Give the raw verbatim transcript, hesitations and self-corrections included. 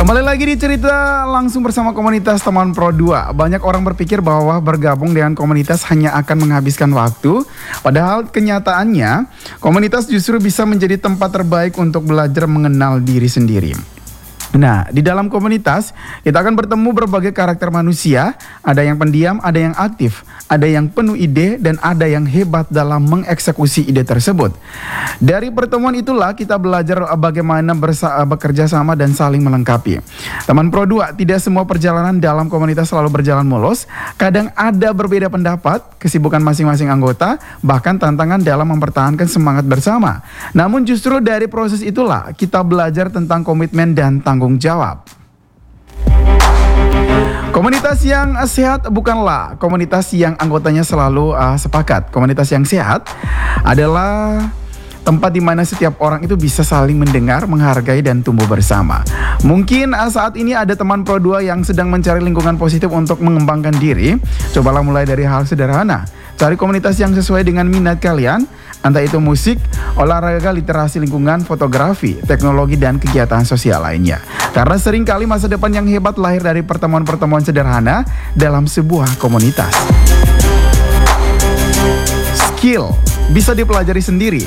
Kembali lagi di cerita langsung bersama komunitas teman Pro dua. Banyak orang berpikir bahwa bergabung dengan komunitas hanya akan menghabiskan waktu. Padahal kenyataannya, komunitas justru bisa menjadi tempat terbaik untuk belajar mengenal diri sendiri. Nah, di dalam komunitas, kita akan bertemu berbagai karakter manusia. Ada yang pendiam, ada yang aktif, ada yang penuh ide, dan ada yang hebat dalam mengeksekusi ide tersebut. Dari pertemuan itulah kita belajar bagaimana bersa- bekerja sama dan saling melengkapi. Teman Pro dua, tidak semua perjalanan dalam komunitas selalu berjalan mulus. Kadang ada berbeda pendapat, kesibukan masing-masing anggota, bahkan tantangan dalam mempertahankan semangat bersama. Namun justru dari proses itulah kita belajar tentang komitmen dan tanggung jawab. Komunitas yang sehat bukanlah komunitas yang anggotanya selalu uh, sepakat. Komunitas yang sehat adalah tempat di mana setiap orang itu bisa saling mendengar, menghargai, dan tumbuh bersama. Mungkin uh, saat ini ada teman Pro dua yang sedang mencari lingkungan positif untuk mengembangkan diri. Cobalah mulai dari hal sederhana. Cari komunitas yang sesuai dengan minat kalian, entah itu musik, olahraga, literasi lingkungan, fotografi, teknologi, dan kegiatan sosial lainnya. Karena seringkali masa depan yang hebat lahir dari pertemuan-pertemuan sederhana dalam sebuah komunitas. Skill bisa dipelajari sendiri,